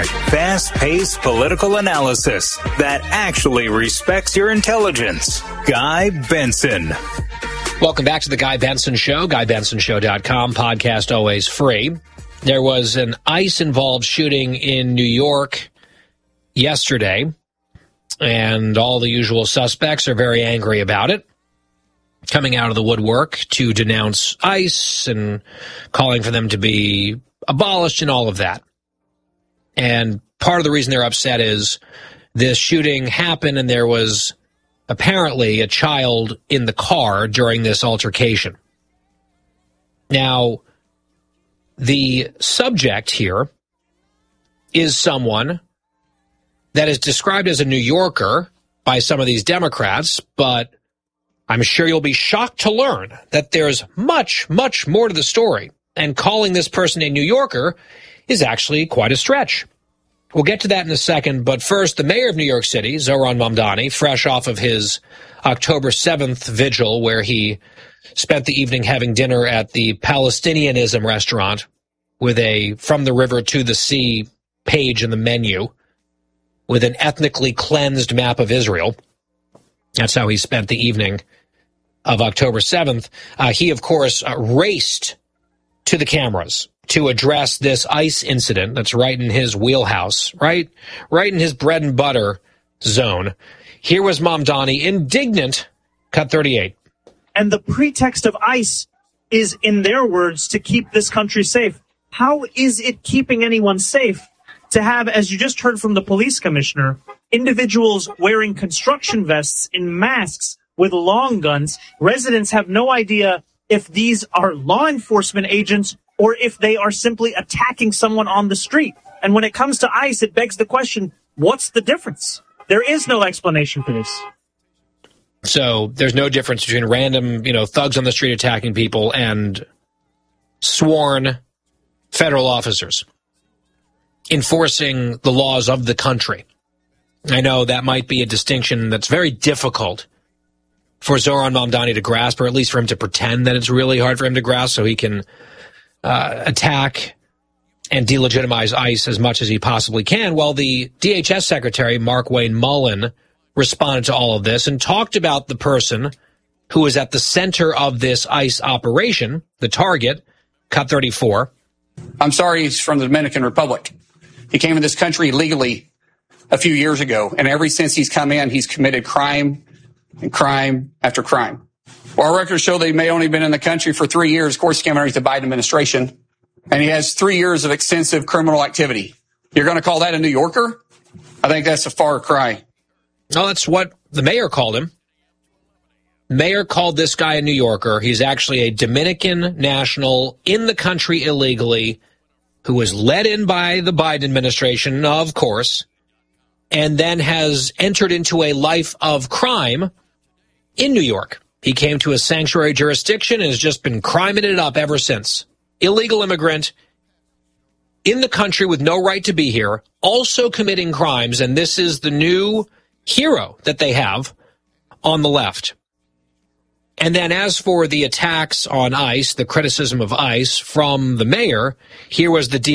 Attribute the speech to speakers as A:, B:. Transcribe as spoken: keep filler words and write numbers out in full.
A: Fast-paced political analysis that actually respects your intelligence. Guy Benson.
B: Welcome back to the Guy Benson Show, guy benson show dot com, podcast always free. There was an ICE-involved shooting in New York yesterday, and all the usual suspects are very angry about it, coming out of the woodwork to denounce ICE and calling for them to be abolished and all of that. And part of the reason they're upset is this shooting happened and there was apparently a child in the car during this altercation. Now, the subject here is someone that is described as a New Yorker by some of these Democrats, but I'm sure you'll be shocked to learn that there's much, much more to the story, and calling this person a New Yorker is actually quite a stretch. We'll get to that in a second, but first, the mayor of New York City, Zohran Mamdani, fresh off of his October seventh vigil where he spent the evening having dinner at the Palestinianism restaurant with a From the River to the Sea page in the menu with an ethnically cleansed map of Israel. That's how he spent the evening of October seventh. Uh, he, of course, uh, raced to the cameras to address this ICE incident that's right in his wheelhouse, right, right in his bread and butter zone. Here was Mamdani, indignant, cut thirty-eight.
C: And the pretext of ICE is, in their words, to keep this country safe. How is it keeping anyone safe to have, as you just heard from the police commissioner, individuals wearing construction vests in masks with long guns? Residents have no idea if these are law enforcement agents or if they are simply attacking someone on the street. And when it comes to ICE, it begs the question, what's the difference? There is no explanation for this.
B: So there's no difference between random, you know, thugs on the street attacking people and sworn federal officers enforcing the laws of the country. I know that might be a distinction that's very difficult for Zohran Mamdani to grasp, or at least for him to pretend that it's really hard for him to grasp so he can uh, attack and delegitimize ICE as much as he possibly can. Well, the D H S Secretary, Markwayne Mullin, responded to all of this and talked about the person who was at the center of this ICE operation, the target, cut thirty-four.
D: I'm sorry, he's from the Dominican Republic. He came in this country illegally a few years ago, and ever since he's come in, he's committed crime and crime after crime. Well, our records show that he may only been in the country for three years. Of course, he came underneath the Biden administration, and he has three years of extensive criminal activity. You're going to call that a New Yorker? I think that's a far cry.
B: No, that's what the mayor called him. Mayor called this guy a New Yorker. He's actually a Dominican national in the country illegally who was let in by the Biden administration, of course, and then has entered into a life of crime in New York. He came to a sanctuary jurisdiction and has just been criming it up ever since. Illegal immigrant in the country with no right to be here, also committing crimes, and this is the new hero that they have on the left. And then as for the attacks on ICE, the criticism of ICE from the mayor, here was the